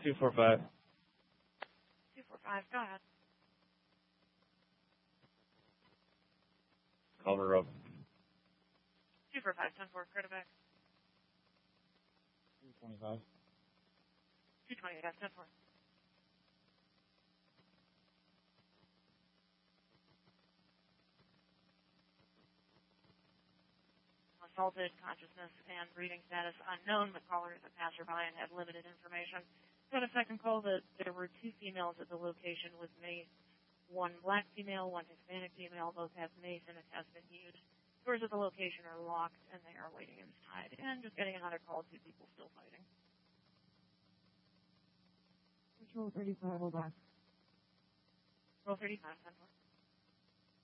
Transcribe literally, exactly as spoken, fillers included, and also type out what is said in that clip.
two four five. two four five, go ahead. Call her up. two four five, ten four, credit back. two twenty-five. two twenty, I got ten four. Assaulted, consciousness, and breathing status unknown, but caller is a passerby and had limited information. Got a second call that there were two females at the location with mace. One black female, one Hispanic female, both have mace and it has been used. Doors at the location are locked and they are waiting inside. And just getting another call, two people still fighting. Control thirty-five, hold on. Roll thirty-five, ten four.